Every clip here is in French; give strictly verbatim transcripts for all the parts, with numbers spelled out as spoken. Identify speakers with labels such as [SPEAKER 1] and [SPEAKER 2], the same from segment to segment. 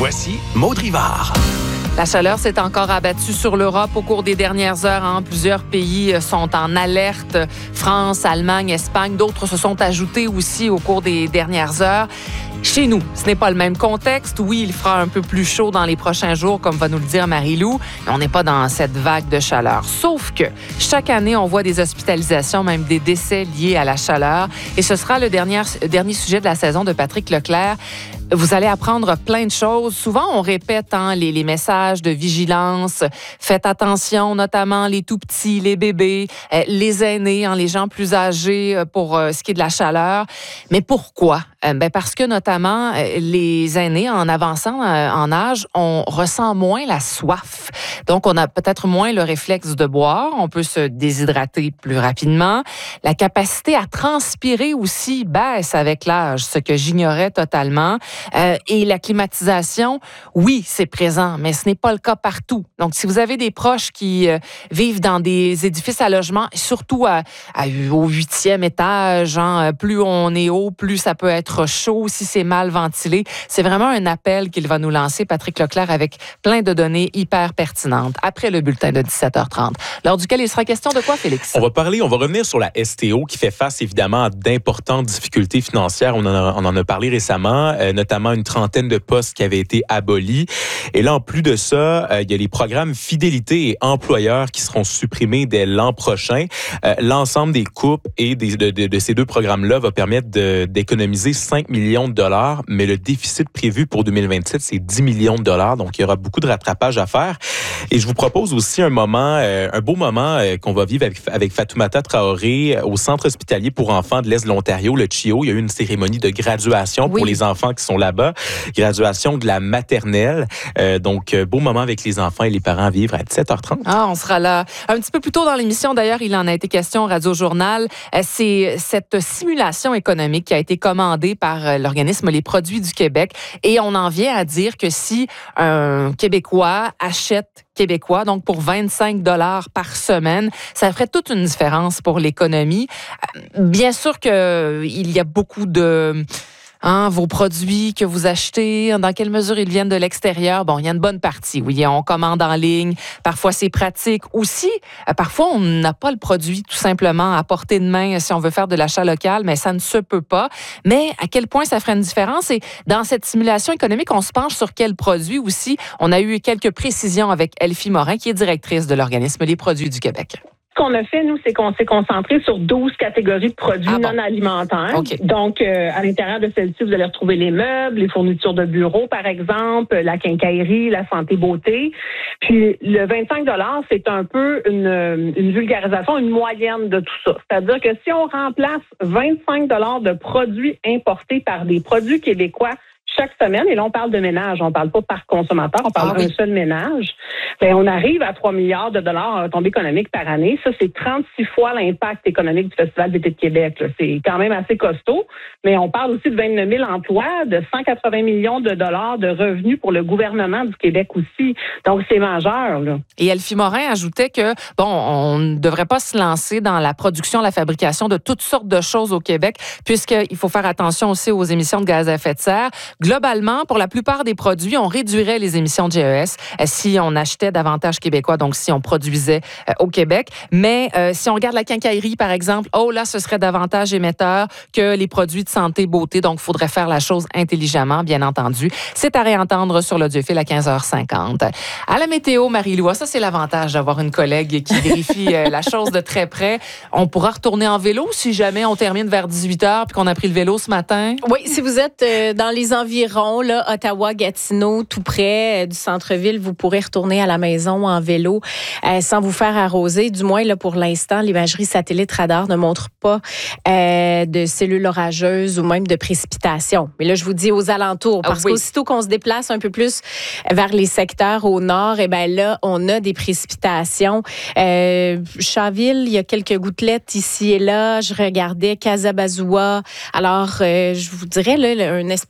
[SPEAKER 1] Voici Maud Rivard.
[SPEAKER 2] La chaleur s'est encore abattue sur l'Europe au cours des dernières heures. Hein. Plusieurs pays sont en alerte. France, Allemagne, Espagne. D'autres se sont ajoutés aussi au cours des dernières heures. Chez nous, ce n'est pas le même contexte. Oui, il fera un peu plus chaud dans les prochains jours, comme va nous le dire Marie-Lou. Mais on n'est pas dans cette vague de chaleur. Sauf que chaque année, on voit des hospitalisations, même des décès liés à la chaleur. Et ce sera le dernier, dernier sujet de la saison de Patrick Leclerc. Vous allez apprendre plein de choses. Souvent, on répète hein, les, les messages de vigilance. Faites attention, notamment les tout-petits, les bébés, euh, les aînés, hein, les gens plus âgés euh, pour euh, ce qui est de la chaleur. Mais pourquoi? Euh, ben parce que notamment, euh, les aînés, en avançant euh, en âge, on ressent moins la soif. Donc, on a peut-être moins le réflexe de boire. On peut se déshydrater plus rapidement. La capacité à transpirer aussi baisse avec l'âge, ce que j'ignorais totalement. Euh, et la climatisation, oui, c'est présent, mais ce n'est pas le cas partout. Donc, si vous avez des proches qui euh, vivent dans des édifices à logement, surtout à, à, au huitième étage, hein, plus on est haut, plus ça peut être chaud si c'est mal ventilé. C'est vraiment un appel qu'il va nous lancer, Patrick Leclerc, avec plein de données hyper pertinentes après le bulletin de dix-sept heures trente, lors duquel il sera question de quoi, Félix?
[SPEAKER 3] On va parler, on va revenir sur la S T O qui fait face évidemment à d'importantes difficultés financières. On en a, on en a parlé récemment, euh, notamment une trentaine de postes qui avaient été abolis. Et là, en plus de ça, euh, il y a les programmes fidélité et employeurs qui seront supprimés dès l'an prochain. Euh, l'ensemble des coupes et des, de, de, de ces deux programmes-là va permettre de, d'économiser cinq millions de dollars, mais le déficit prévu pour deux mille vingt-sept, c'est dix millions de dollars. Donc, il y aura beaucoup de rattrapage à faire. Et je vous propose aussi un moment, euh, un beau moment euh, qu'on va vivre avec, avec Fatoumata Traoré euh, au Centre hospitalier pour enfants de l'Est de l'Ontario, le C H I O. Il y a eu une cérémonie de graduation oui. pour les enfants qui sont là-bas. Graduation de la maternelle. Euh, donc, beau moment avec les enfants et les parents à vivre à dix-sept heures trente.
[SPEAKER 2] Ah, on sera là. Un petit peu plus tôt dans l'émission, d'ailleurs, il en a été question au Radio-Journal. C'est cette simulation économique qui a été commandée par l'organisme Les Produits du Québec. Et on en vient à dire que si un Québécois achète québécois, donc pour vingt-cinq dollars par semaine, ça ferait toute une différence pour l'économie. Bien sûr qu'il y a beaucoup de... Hein, vos produits que vous achetez, dans quelle mesure ils viennent de l'extérieur. Bon, il y a une bonne partie. Oui, on commande en ligne. Parfois, c'est pratique. Aussi, euh, parfois, on n'a pas le produit tout simplement à portée de main si on veut faire de l'achat local, mais ça ne se peut pas. Mais à quel point ça ferait une différence? Et dans cette simulation économique, on se penche sur quel produit aussi. On a eu quelques précisions avec Elfie Morin, qui est directrice de l'organisme Les Produits du Québec.
[SPEAKER 4] Ce qu'on a fait, nous, c'est qu'on s'est concentré sur douze catégories de produits ah bon. non alimentaires. Okay. Donc, euh, à l'intérieur de celles-ci, vous allez retrouver les meubles, les fournitures de bureau, par exemple, la quincaillerie, la santé-beauté. Puis, le vingt-cinq dollars, c'est un peu une, une vulgarisation, une moyenne de tout ça. C'est-à-dire que si on remplace vingt-cinq dollars de produits importés par des produits québécois chaque semaine, et là, on parle de ménage, on parle pas par consommateur, on parle ah, d'un oui. seul ménage, bien, on arrive à trois milliards de dollars en retombées économiques par année. Ça, c'est trente-six fois l'impact économique du Festival d'été de Québec. Là. C'est quand même assez costaud, mais on parle aussi de vingt-neuf mille emplois, de cent quatre-vingts millions de dollars de revenus pour le gouvernement du Québec aussi. Donc, c'est majeur. Là.
[SPEAKER 2] Et Elfie Morin ajoutait que, bon, on ne devrait pas se lancer dans la production, la fabrication de toutes sortes de choses au Québec, puisqu'il faut faire attention aussi aux émissions de gaz à effet de serre. Globalement, pour la plupart des produits, on réduirait les émissions de G E S euh, si on achetait davantage québécois, donc si on produisait euh, au Québec. Mais euh, si on regarde la quincaillerie, par exemple, oh là, ce serait davantage émetteur que les produits de santé, beauté. Donc, il faudrait faire la chose intelligemment, bien entendu. C'est à réentendre sur l'Audiophile à quinze heures cinquante. À la météo, Marie-Lou, ça, c'est l'avantage d'avoir une collègue qui vérifie euh, la chose de très près. On pourra retourner en vélo si jamais on termine vers dix-huit heures puis qu'on a pris le vélo ce matin.
[SPEAKER 5] Oui, si vous êtes euh, dans les environs, là, Ottawa, Gatineau, tout près euh, du centre-ville, vous pourrez retourner à la maison en vélo euh, sans vous faire arroser. Du moins, là, pour l'instant, l'imagerie satellite radar ne montre pas euh, de cellules orageuses ou même de précipitations. Mais là, je vous dis aux alentours, parce ah oui. qu'aussitôt qu'on se déplace un peu plus vers les secteurs au nord, eh bien là, on a des précipitations. Euh, Chaville, il y a quelques gouttelettes ici et là. Je regardais Casabazua. Alors, euh, je vous dirais, là, une espèce, il y a un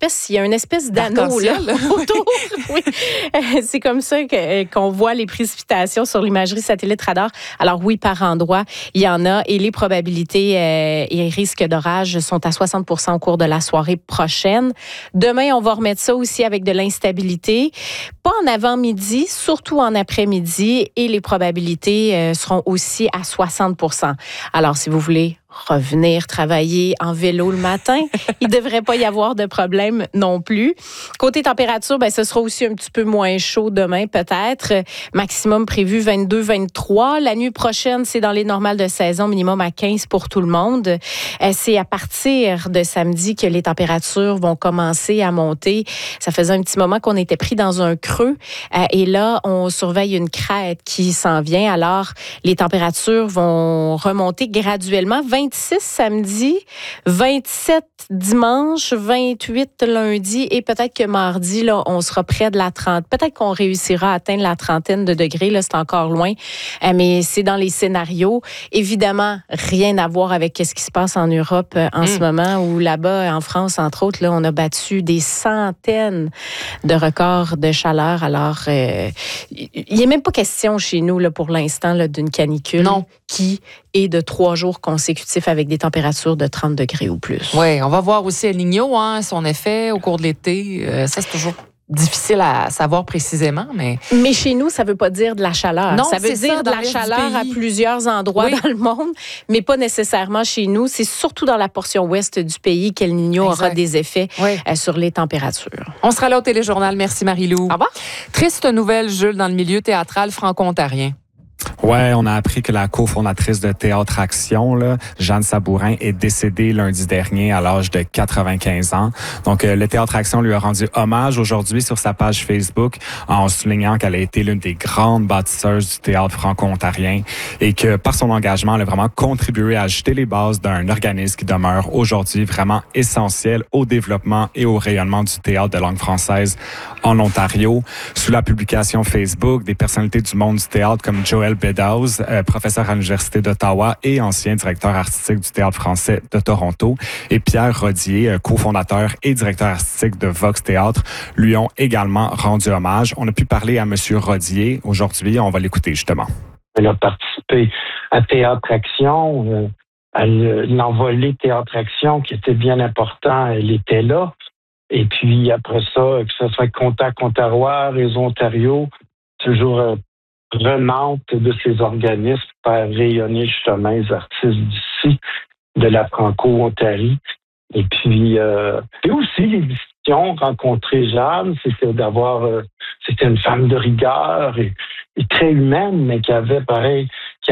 [SPEAKER 5] une espèce d'anneau là, autour. Oui. C'est comme ça que, qu'on voit les précipitations sur l'imagerie satellite radar. Alors oui, par endroit, il y en a et les probabilités euh, et risques d'orage sont à soixante pour cent au cours de la soirée prochaine. Demain, on va remettre ça aussi avec de l'instabilité. Pas en avant-midi, surtout en après-midi et les probabilités euh, seront aussi à soixante pour cent. Alors, si vous voulez revenir travailler en vélo le matin, il ne devrait pas y avoir de problème non plus. Côté température, ben, ce sera aussi un petit peu moins chaud demain peut-être. Maximum prévu vingt-deux vingt-trois. La nuit prochaine, c'est dans les normales de saison, minimum à quinze pour tout le monde. C'est à partir de samedi que les températures vont commencer à monter. Ça faisait un petit moment qu'on était pris dans un creux et là, on surveille une crête qui s'en vient. Alors, les températures vont remonter graduellement. vingt-six samedi, vingt-sept dimanche, vingt-huit lundi et peut-être que mardi, là, on sera près de la trentaine. Peut-être qu'on réussira à atteindre la trentaine de degrés. Là, c'est encore loin, mais c'est dans les scénarios. Évidemment, rien à voir avec ce qui se passe en Europe en mmh. ce moment où là-bas, en France, entre autres, là, on a battu des centaines de records de chaleur. Alors, euh, il n'est même pas question chez nous, là, pour l'instant, là, d'une canicule
[SPEAKER 2] non.
[SPEAKER 5] qui est de trois jours consécutifs avec des températures de trente degrés ou plus.
[SPEAKER 2] Oui, on va voir aussi El Niño, hein, son effet au cours de l'été. Euh, ça, c'est toujours difficile à savoir précisément, mais...
[SPEAKER 5] Mais chez nous, ça ne veut pas dire de la chaleur.
[SPEAKER 2] Non,
[SPEAKER 5] ça veut dire
[SPEAKER 2] ça,
[SPEAKER 5] de la chaleur à plusieurs endroits oui. dans le monde, mais pas nécessairement chez nous. C'est surtout dans la portion ouest du pays qu'El Niño exact. Aura des effets oui. euh, sur les températures.
[SPEAKER 2] On sera là au Téléjournal. Merci Marie-Lou.
[SPEAKER 5] Au revoir.
[SPEAKER 2] Triste nouvelle, Jules, dans le milieu théâtral franco-ontarien.
[SPEAKER 1] Ouais, on a appris que la cofondatrice de Théâtre Action, là, Jeanne Sabourin, est décédée lundi dernier à l'âge de quatre-vingt-quinze ans. Donc, euh, le Théâtre Action lui a rendu hommage aujourd'hui sur sa page Facebook en soulignant qu'elle a été l'une des grandes bâtisseuses du théâtre franco-ontarien et que par son engagement, elle a vraiment contribué à jeter les bases d'un organisme qui demeure aujourd'hui vraiment essentiel au développement et au rayonnement du théâtre de langue française en Ontario. Sous la publication Facebook, des personnalités du monde du théâtre comme Joël Beddoes, euh, professeur à l'Université d'Ottawa et ancien directeur artistique du Théâtre français de Toronto, et Pierre Rodier, euh, cofondateur et directeur artistique de Vox Théâtre, lui ont également rendu hommage. On a pu parler à M. Rodier aujourd'hui. On va l'écouter justement.
[SPEAKER 6] Elle a participé à Théâtre Action, euh, à l'envolée Théâtre Action qui était bien important. Elle était là. Et puis après ça, que ce soit Contact Ontario, Réseau Ontario, toujours euh, prenante de ces organismes pour faire rayonner justement les artistes d'ici, de la Franco-Ontarie. Et puis, euh, et aussi les discussions, rencontrer Jeanne, c'était d'avoir, euh, c'était une femme de rigueur et, et très humaine, mais qui avait pareil